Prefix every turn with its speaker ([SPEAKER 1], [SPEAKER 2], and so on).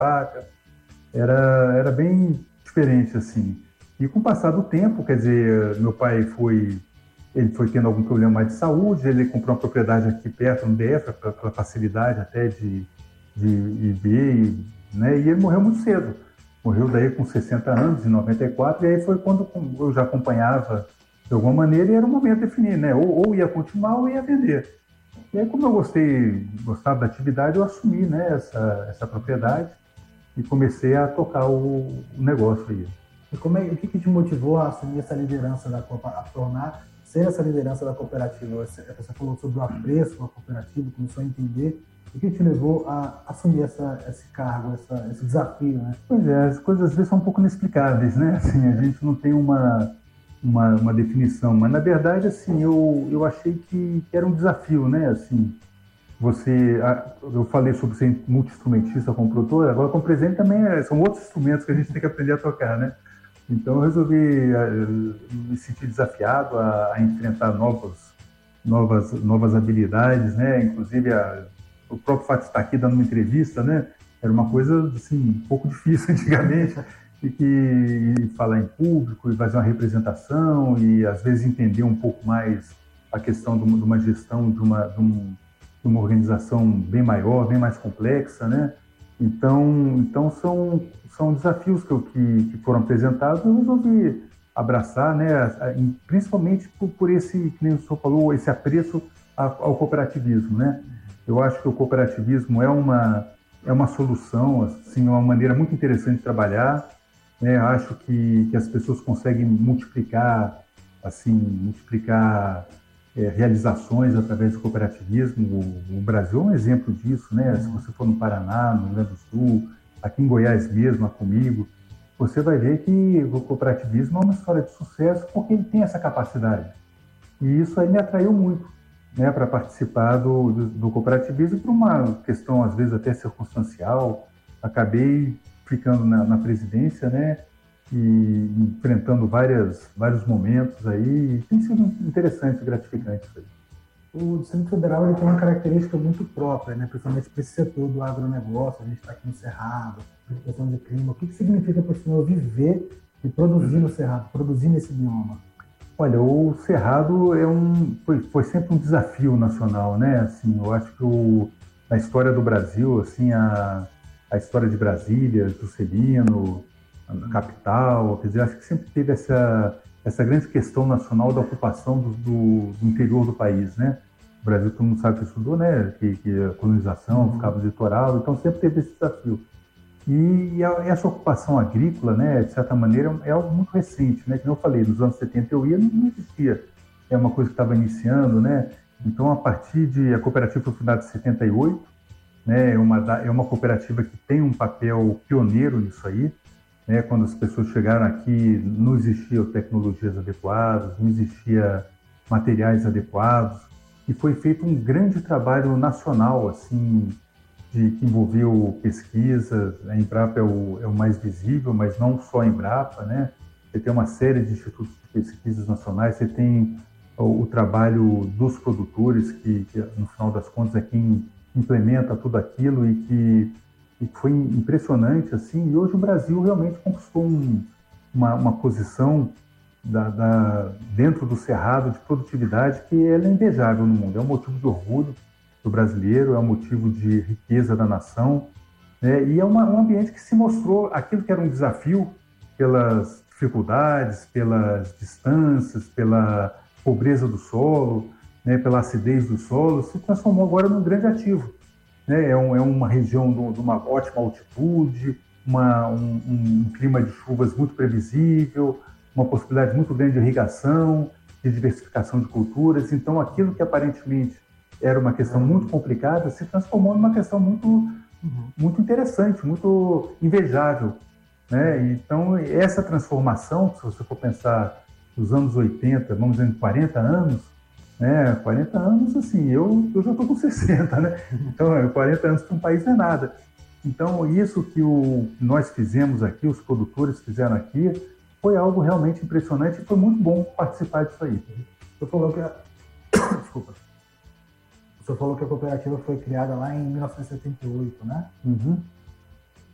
[SPEAKER 1] vaca. Era bem diferente, assim. E com o passar do tempo, quer dizer, meu pai ele foi tendo algum problema mais de saúde, ele comprou uma propriedade aqui perto, no DF, pela facilidade até de ir ver, né? E ele morreu muito cedo. Morreu daí com 60 anos, em 94, e aí foi quando eu já acompanhava de alguma maneira, e era o momento de definir, né? Ou ia continuar ou ia vender. E aí, como eu gostava da atividade, eu assumi, né, essa propriedade e comecei a tocar o negócio aí.
[SPEAKER 2] E o que te motivou a assumir essa liderança a tornar ser essa liderança da cooperativa? Você falou sobre o apreço da cooperativa, começou a entender. O que te levou a assumir esse cargo, esse desafio, né?
[SPEAKER 1] Pois é, as coisas às vezes são um pouco inexplicáveis, né? Assim, a gente não tem uma definição, mas na verdade, assim, eu achei que era um desafio, né? Assim, eu falei sobre ser multi-instrumentista como produtor, agora como presidente também são outros instrumentos que a gente tem que aprender a tocar, né? Então eu resolvi me sentir desafiado a enfrentar novas habilidades, né? Inclusive o próprio fato de estar aqui dando uma entrevista, né? Era uma coisa assim um pouco difícil antigamente e falar em público e fazer uma representação e às vezes entender um pouco mais a questão de uma gestão de uma organização bem maior, bem mais complexa, né? Então são desafios que foram apresentados e eu resolvi abraçar, né? Principalmente por esse, que nem o senhor falou, esse apreço ao cooperativismo, né? Eu acho que o cooperativismo é uma solução, assim, uma maneira muito interessante de trabalhar, né? Eu acho que as pessoas conseguem multiplicar realizações através do cooperativismo. O Brasil é um exemplo disso, né? Se você for no Paraná, no Rio Grande do Sul, aqui em Goiás mesmo, comigo, você vai ver que o cooperativismo é uma história de sucesso porque ele tem essa capacidade. E isso aí me atraiu muito, né, para participar do cooperativismo por uma questão, às vezes, até circunstancial. Acabei ficando na presidência, né? E enfrentando vários momentos aí, e tem sido interessante e gratificante isso aí.
[SPEAKER 2] O Distrito Federal ele tem uma característica muito própria, né? Principalmente para esse setor do agronegócio. A gente está aqui no Cerrado, questão de clima. O que significa para o senhor viver e produzir no Cerrado, produzir nesse bioma?
[SPEAKER 1] Olha, o Cerrado foi sempre um desafio nacional, né? Assim, eu acho que na história do Brasil, assim, a história de Brasília, Juscelino, a capital, quer dizer, acho que sempre teve essa grande questão nacional da ocupação do interior do país, né? O Brasil, todo mundo sabe que estudou, né? Que a colonização ficava no litoral, então sempre teve esse desafio. E essa ocupação agrícola, né, de certa maneira, é algo muito recente, né? Como eu falei, nos anos 70 eu ia, não existia. É uma coisa que estava iniciando, né? Então, a cooperativa foi fundada em 78, né? É uma cooperativa que tem um papel pioneiro nisso aí, né? Quando as pessoas chegaram aqui, não existiam tecnologias adequadas, não existia materiais adequados, e foi feito um grande trabalho nacional, assim, que envolveu pesquisa. A Embrapa é o mais visível, mas não só a Embrapa, né? Você tem uma série de institutos de pesquisas nacionais, você tem o trabalho dos produtores, que no final das contas é quem implementa tudo aquilo e que foi impressionante, assim. E hoje o Brasil realmente conquistou uma posição dentro do Cerrado de produtividade que ela é invejável no mundo. É um motivo de orgulho do brasileiro, é um motivo de riqueza da nação, né? E é um ambiente que se mostrou aquilo que era um desafio pelas dificuldades, pelas distâncias, pela pobreza do solo, né? Pela acidez do solo, se transformou agora num grande ativo, né? É uma região de uma ótima altitude, um clima de chuvas muito previsível, uma possibilidade muito grande de irrigação, de diversificação de culturas. Então, aquilo que aparentemente era uma questão muito complicada, se transformou numa questão muito interessante, muito invejável, né? Então, essa transformação, se você for pensar nos anos 80, vamos dizer, 40 anos, né? 40 anos, assim, eu já estou com 60, né? Então, 40 anos para um país não é nada. Então, isso que nós fizemos aqui, os produtores fizeram aqui, foi algo realmente impressionante e foi muito bom participar disso aí.
[SPEAKER 2] Você falou que Desculpa. O senhor falou que a cooperativa foi criada lá em 1978, né?
[SPEAKER 1] Uhum.